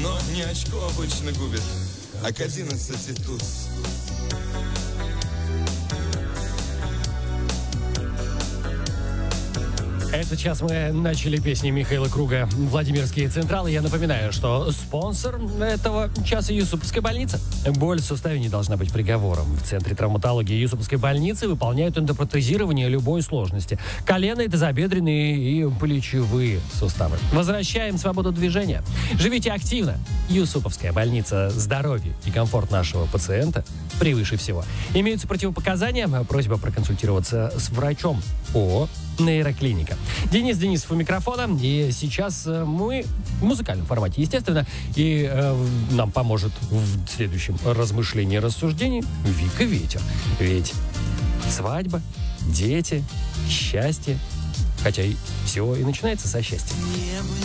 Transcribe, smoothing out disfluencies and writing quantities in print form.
Но не очко обычно губит, а к 11 туз. Этот час мы начали песни Михаила Круга «Владимирские Централы». Я напоминаю, что спонсор этого часа — Юсуповская больница. Боль в суставе не должна быть приговором. В Центре травматологии Юсуповской больницы выполняют эндопротезирование любой сложности. Коленные, тазобедренные и плечевые суставы. Возвращаем свободу движения. Живите активно. Юсуповская больница. Здоровье и комфорт нашего пациента превыше всего. Имеются противопоказания. Просьба проконсультироваться с врачом. ООО «Нейроклиника». Денис Денисов у микрофона. И сейчас мы в музыкальном формате, естественно. И нам поможет в следующем размышлении и рассуждении Вика Ветер. Ведь свадьба, дети, счастье. Хотя и все и начинается со счастья.